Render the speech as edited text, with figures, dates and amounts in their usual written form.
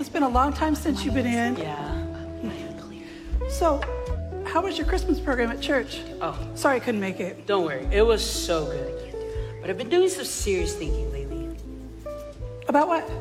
It's been a long time since you've been in. Yeah. So, how was your Christmas program at church? Oh, Sorry I couldn't make it. don't worry. It was so good. But I've been doing some serious thinking lately. About what?